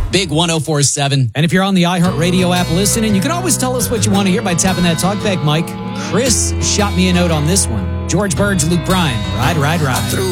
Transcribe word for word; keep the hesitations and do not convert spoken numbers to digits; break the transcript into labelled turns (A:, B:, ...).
A: Big one oh four point seven.
B: And if you're on the iHeartRadio app listening, you can always tell us what you want to hear by tapping that talkback mic. Chris shot me a note on this one. George Burge, Luke Bryan, Ride, Ride, Ride.